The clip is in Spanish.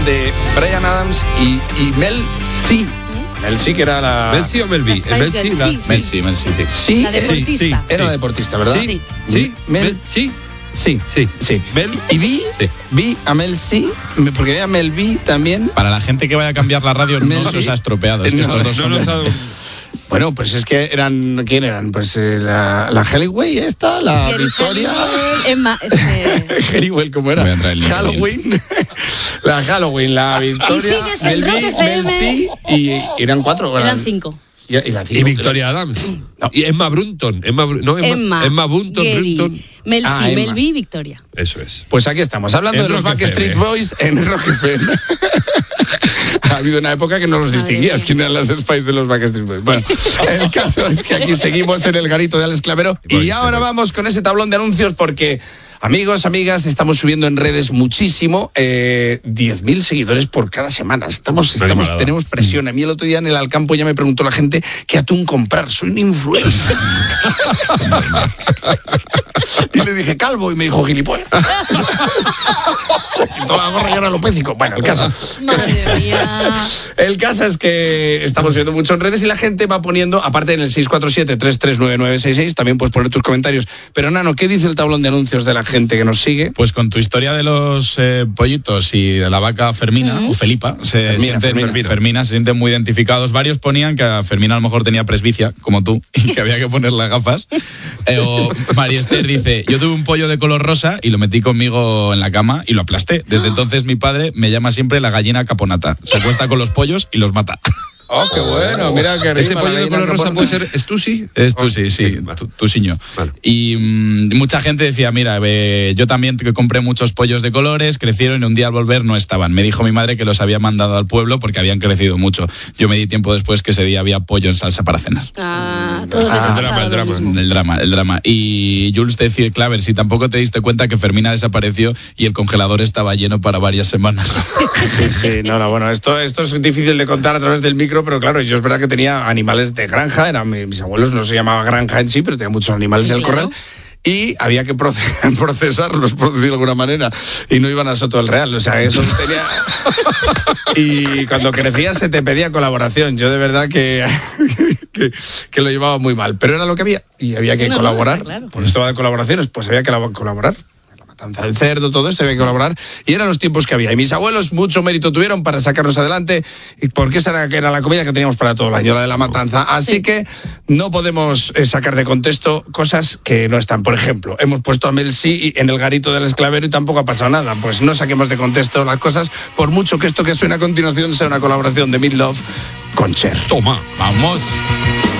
De Bryan Adams y Mel C. Mel C, que era la... ¿Mel C o Mel B? Mel C. Sí, La deportista. era deportista, ¿verdad? Sí. Mel C. Sí. Mel. Y vi a Mel C, porque vi a Mel B también. Para la gente que vaya a cambiar la radio, no se os ha estropeado. Es que estos dos son... Bueno, pues es que eran... ¿Quién eran? Pues la Hellway esta, la Victoria... Emma... Hellway, ¿cómo era? Halloween. La Halloween, la Victoria, Mel B, Mel C, y eran 4. Eran 5. Y Victoria Adams. No. Y Emma Brunton. Emma Brunton. Mel C, Mel B, Victoria. Eso es. Pues aquí estamos, hablando de los Backstreet Boys en Rock FM. Ha habido una época que no los distinguías quién eran las Spice de los Backstreet Boys. Bueno, el caso es que aquí seguimos en el garito de Alex Clavero y ahora vamos con ese tablón de anuncios porque, amigos, amigas, estamos subiendo en redes muchísimo, 10.000 seguidores por cada semana. Tenemos presión. A mí el otro día en el Alcampo ya me preguntó la gente qué atún comprar. Soy un influencer. Y le dije calvo y me dijo gilipollas. Toda la gorra ya era alopécico. Bueno, el caso. Madre mía. El caso es que estamos viendo mucho en redes y la gente va poniendo, aparte en el 647-339966, también puedes poner tus comentarios. Pero Nano, ¿qué dice el tablón de anuncios de la gente que nos sigue? Pues con tu historia de los pollitos y de la vaca Fermina, o Felipa, Fermina, se sienten muy identificados. Varios ponían que a Fermina a lo mejor tenía presbicia, como tú, y que había que ponerle gafas. O María Esther dice, yo tuve un pollo de color rosa y lo metí conmigo en la cama y lo aplasté. Desde entonces mi padre me llama siempre la gallina caponata. Se acuesta con los pollos y los mata. Oh, qué bueno, mira que ese pollo de color rosa puede ser Stussy. Stussy, sí, Tusiño. Vale. Y mucha gente decía, mira, yo también compré muchos pollos de colores, crecieron y un día al volver no estaban. Me dijo mi madre que los había mandado al pueblo porque habían crecido mucho. Yo me di tiempo después que ese día había pollo en salsa para cenar. El drama. Y Jules te decía, Claver, si tampoco te diste cuenta que Fermina desapareció y el congelador estaba lleno para varias semanas. Sí, bueno, esto es difícil de contar a través del micro, pero claro, yo es verdad que tenía animales de granja, mis abuelos no se llamaba granja en sí, pero tenía muchos animales en el corral. Y había que procesarlos, por decirlo de alguna manera, y no iban a Soto del Real, o sea, eso tenía... Y cuando crecías se te pedía colaboración, yo de verdad que lo llevaba muy mal, pero era lo que había, y había que colaborar, claro. Por esto de colaboraciones, pues había que colaborar. El cerdo, todo esto había que colaborar y eran los tiempos que había y mis abuelos mucho mérito tuvieron para sacarnos adelante porque esa era la comida que teníamos para todo el año, la de la matanza, así que no podemos sacar de contexto cosas que no están. Por ejemplo, hemos puesto a Mel C en el garito del esclavero y tampoco ha pasado nada, pues no saquemos de contexto las cosas, por mucho que esto que suena a continuación sea una colaboración de Meat Loaf con Cher. Toma, vamos.